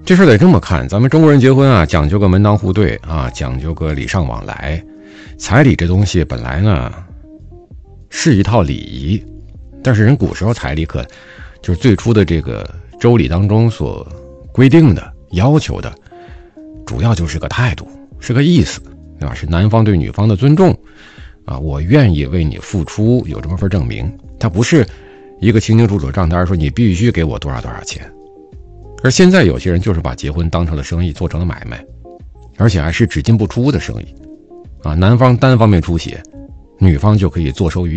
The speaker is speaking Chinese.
这事得这么看，咱们中国人结婚啊，讲究个门当户对啊，讲究个礼尚往来。彩礼这东西本来呢是一套礼仪，但是人古时候彩礼可就是最初的这个周礼当中所规定的要求的，主要就是个态度，是个意思，对吧？是男方对女方的尊重啊，我愿意为你付出，有这么份证明。它不是一个清清楚楚账单说你必须给我多少多少钱。而现在有些人就是把结婚当成了生意，做成了买卖，而且还是只进不出的生意啊，男方单方面出血，女方就可以坐收渔